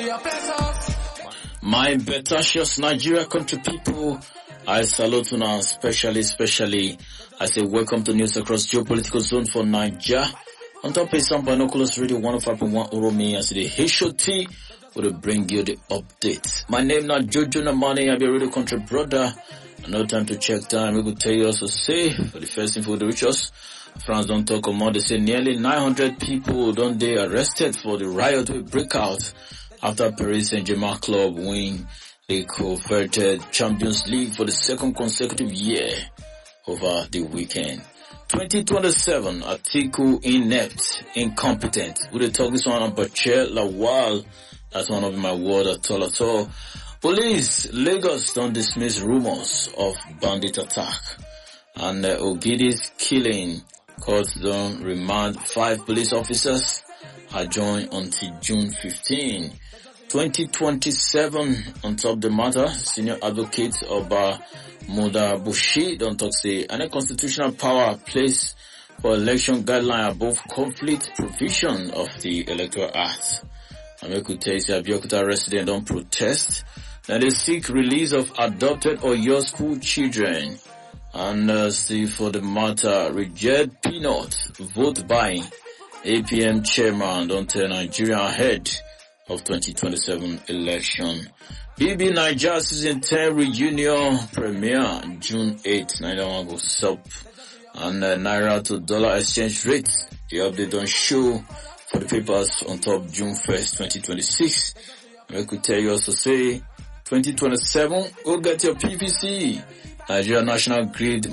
My Betasious Nigeria country people, I salute you now, especially, I say welcome to news across geopolitical zone for Nigeria. On top of some binoculars radio 105.1 Oromi as the HOT will bring you the updates. My name now Jojo Namani, I be a radio country brother. No time to check time, we will tell you also say, for the first info to reach us, France don't talk about, they say nearly 900 people don't they arrested for the riot will break out after Paris Saint-Germain club win the coveted Champions League for the second consecutive year over the weekend. 2027, Atiku inept, incompetent. We will talk this one on Bachir Lawal. That's one of my word at all. Police, Lagos don't dismiss rumors of bandit attack. And Ogidi's killing caused them remand 5 police officers adjourned until June 15. 2027, on top of the matter, senior advocate Oba Muda Bushi don't talk say any constitutional power placed for election guideline above conflict provision of the Electoral Act. Ameku tells Abeokuta resident don't protest. Now they seek release of adopted or your school children. And see for the matter, reject peanut, vote by APM chairman don't tell Nigeria ahead of 2027 election. BB Nigeria season 10 reunion premiere June 8. Nigeria go sup. And Naira to dollar exchange rate. The update don't show for the papers on top June 1st, 2026. I could tell you also say 2027, go get your PVC. Nigeria National Grid